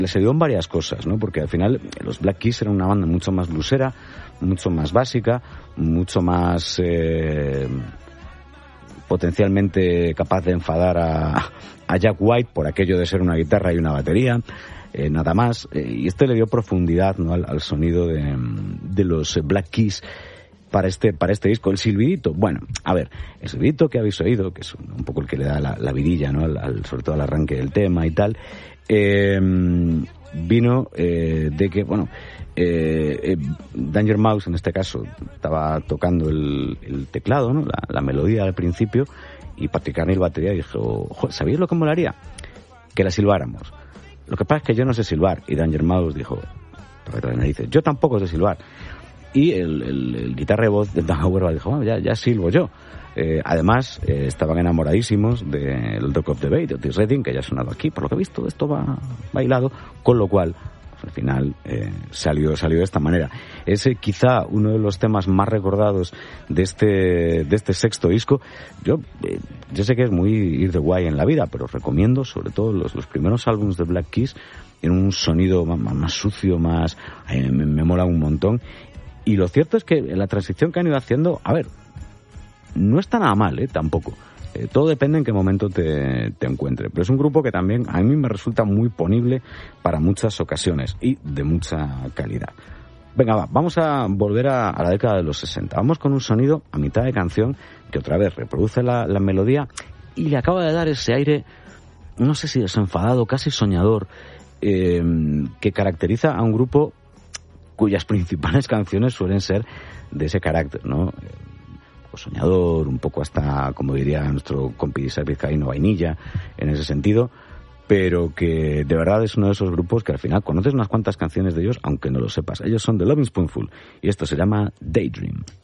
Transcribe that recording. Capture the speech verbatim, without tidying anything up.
Les ayudó en varias cosas, ¿no? Porque al final los Black Keys eran una banda mucho más bluesera, mucho más básica, mucho más eh, potencialmente capaz de enfadar a, a Jack White por aquello de ser una guitarra y una batería, eh, nada más. Eh, y esto le dio profundidad, ¿no? al, al sonido de, de los Black Keys para este para este disco. El silbidito, bueno, a ver, el silbidito que habéis oído, que es un, un poco el que le da la, la vidilla, ¿no? Al, al, sobre todo al arranque del tema y tal, eh, vino eh, de que, bueno, eh, eh, Danger Mouse en este caso estaba tocando el, el teclado, ¿no? La, la melodía al principio, y Patrick Carney, el batería, dijo, ¿sabéis lo que molaría? Que la silbáramos. Lo que pasa es que yo no sé silbar. Y Danger Mouse dijo, dice, yo tampoco sé silbar. Y el, el, el guitarra de voz de Dan Auerbach dijo, bueno, ya, ya silbo yo. Eh, además, eh, estaban enamoradísimos del Dock of the Bay, de Otis Redding, que ya ha sonado aquí. Por lo que he visto, esto va bailado, con lo cual, pues, al final, eh, salió, salió de esta manera. Es eh, quizá uno de los temas más recordados de este, de este sexto disco. Yo, eh, yo sé que es muy ir de guay en la vida, pero os recomiendo, sobre todo, los, los primeros álbumes de Black Keys, en un sonido más, más sucio, más, eh, me, me mola un montón. Y lo cierto es que la transición que han ido haciendo, a ver, no está nada mal, ¿eh? Tampoco. Eh, todo depende en qué momento te, te encuentre. Pero es un grupo que también a mí me resulta muy ponible para muchas ocasiones y de mucha calidad. Venga, va, vamos a volver a, a la década de los sesenta. Vamos con un sonido a mitad de canción que otra vez reproduce la, la melodía y le acaba de dar ese aire, no sé si desenfadado, casi soñador, eh, que caracteriza a un grupo cuyas principales canciones suelen ser de ese carácter, ¿no? Un poco soñador, un poco hasta, como diría nuestro compi vizcaíno, vainilla, en ese sentido, pero que de verdad es uno de esos grupos que al final conoces unas cuantas canciones de ellos, aunque no lo sepas. Ellos son The Loving Spoonful, y esto se llama Daydream.